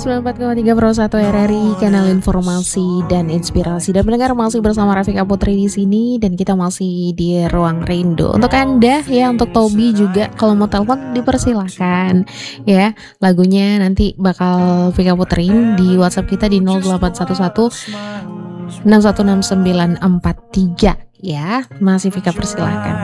94,3 Pro 1 RRI, kanal informasi dan inspirasi. Dan mendengar masih bersama Rafika Putri di sini, dan kita masih di Ruang Rindu. Untuk Anda ya, untuk Tobi juga, kalau mau telepon dipersilahkan ya. Lagunya nanti bakal Vika Puterin di WhatsApp kita di 0811 616943 ya. Masih Vika persilahkan.